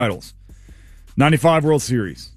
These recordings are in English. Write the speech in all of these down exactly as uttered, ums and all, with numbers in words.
titles. ninety-five World Series.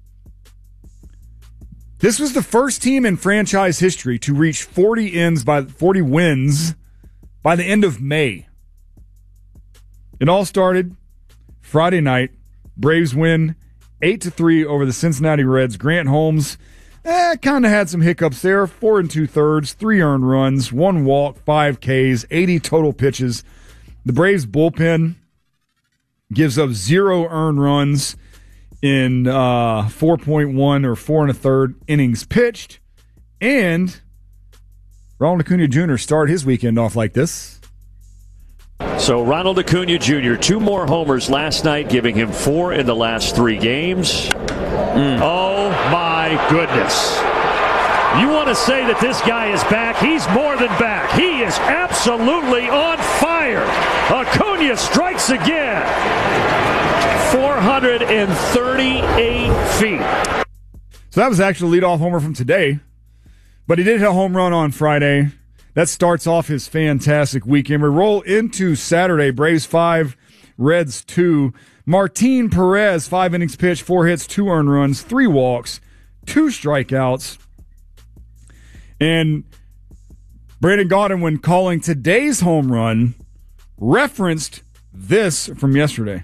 This was the first team in franchise history to reach forty ends by forty wins by the end of May. It all started Friday night. Braves win eight to three over the Cincinnati Reds. Grant Holmes eh, kind of had some hiccups there. Four and two-thirds, three earned runs, one walk, five Ks, eighty total pitches. The Braves bullpen gives up zero earned runs in uh, four point one or four and a third innings pitched. And Ronald Acuna Junior started his weekend off like this. So Ronald Acuna Junior, two more homers last night, giving him four in the last three games. Mm. Oh, my goodness. You want to say that this guy is back? He's more than back. He is absolutely on fire. Acuna strikes again. four hundred thirty-eight feet. So that was actually the leadoff homer from today. But he did hit a home run on Friday. That starts off his fantastic weekend. We roll into Saturday. Braves five, Reds two. Martin Perez, five innings pitched, four hits, two earned runs, three walks, two strikeouts. And Brandon Gaudin, when calling today's home run, referenced this from yesterday.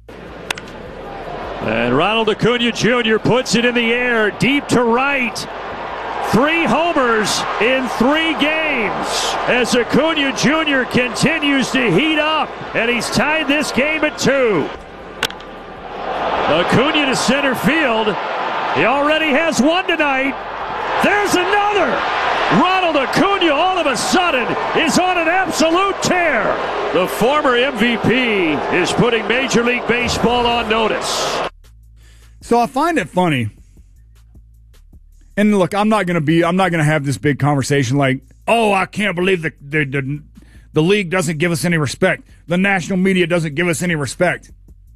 And Ronald Acuna Junior puts it in the air, deep to right. Three homers in three games as Acuna Junior continues to heat up, and he's tied this game at two. Acuna to center field. He already has one tonight. There's another. Ronald Acuna all of a sudden is on an absolute tear. The former M V P is putting Major League Baseball on notice. So I find it funny. And look, I'm not going to be, I'm not going to have this big conversation like, oh, I can't believe the, the, the, the league doesn't give us any respect. The national media doesn't give us any respect.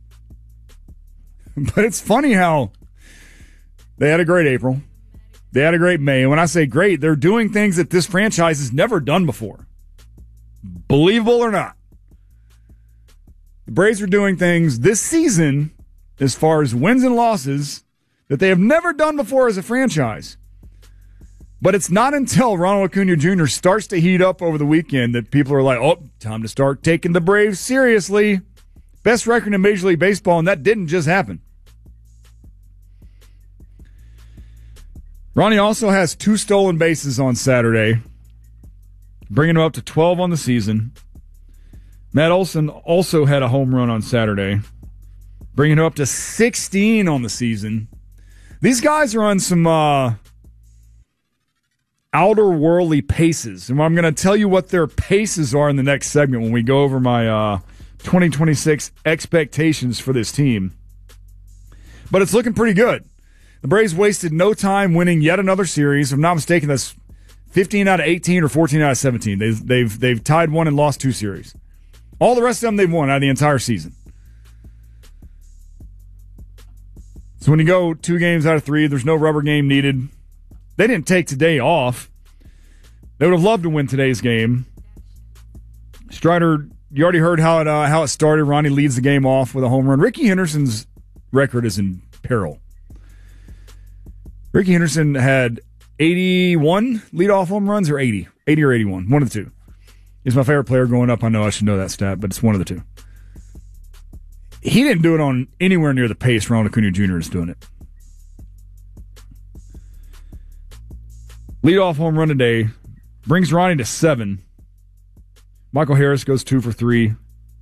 But it's funny how they had a great April. They had a great May. And when I say great, they're doing things that this franchise has never done before. Believable or not. The Braves are doing things this season, as far as wins and losses, that they have never done before as a franchise. But it's not until Ronald Acuna Junior starts to heat up over the weekend that people are like, oh, time to start taking the Braves seriously. Best record in Major League Baseball, and that didn't just happen. Ronnie also has two stolen bases on Saturday, bringing him up to twelve on the season. Matt Olson also had a home run on Saturday, bringing him up to sixteen on the season. These guys are on some uh, outer-worldly paces, and I'm going to tell you what their paces are in the next segment when we go over my uh, twenty twenty-six expectations for this team. But it's looking pretty good. The Braves wasted no time winning yet another series. If I'm not mistaken, that's fifteen out of eighteen or fourteen out of seventeen. They've, they've, they've tied one and lost two series. All the rest of them they've won out of the entire season. So when you go two games out of three, there's no rubber game needed. They didn't take today off. They would have loved to win today's game. Strider, you already heard how it uh, how it started. Ronnie leads the game off with a home run. Rickey Henderson's record is in peril. Rickey Henderson had eighty-one leadoff home runs, or eighty? eighty or eighty-one. One of the two. He's my favorite player growing up. I know I should know that stat, but it's one of the two. He didn't do it on anywhere near the pace Ronald Acuna Junior is doing it. Leadoff home run today brings Ronnie to seven. Michael Harris goes two for three.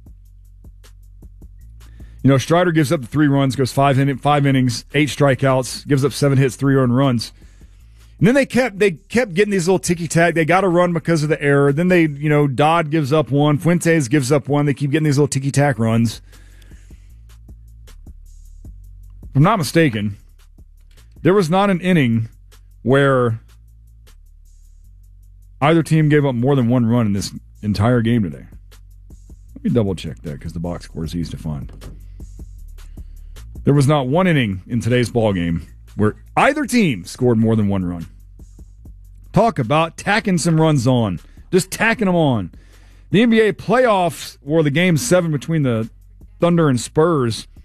You know, Strider gives up the three runs, goes five, in, five innings, eight strikeouts, gives up seven hits, three earned runs. And then they kept they kept getting these little ticky-tack. They got a run because of the error. Then they, you know, Dodd gives up one. Fuentes gives up one. They keep getting these little ticky-tack runs. If I'm not mistaken, there was not an inning where either team gave up more than one run in this entire game today. Let me double-check that because the box score is easy to find. There was not one inning in today's ballgame where either team scored more than one run. Talk about tacking some runs on. Just tacking them on. The N B A playoffs, or the game seven between the Thunder and Spurs,